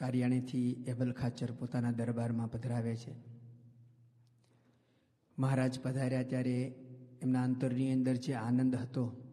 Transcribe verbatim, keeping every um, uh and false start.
કારિયાણીથી able Khachar પોતાના દરબારમાં પધરાવે છે. મહારાજ પધાર્યા ત્યારે એમના અંતરની અંદર જે આનંદ હતો